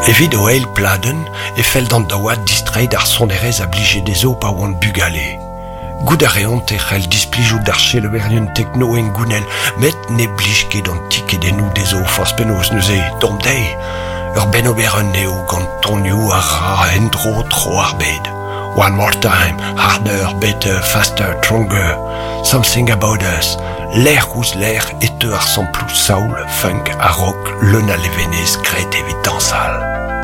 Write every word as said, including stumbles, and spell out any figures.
Evit o eil pladen e fel d'an daouad distreid ar sonerez a blije des zo pa oant bugale. Gout a reont e c'hell displijout d'ar cheleverion techno en gounel, met ne blij ket an tikedennoù des zo fors penaos neuze, dom dei. Ur ben oberen neo gant tonioù a ra endro tro ar bed. One more time, harder, better, faster, stronger. Something about us. L'air ouz l'air et te ar samplou saoul, funk a rock, le na levenez gret evit dansal.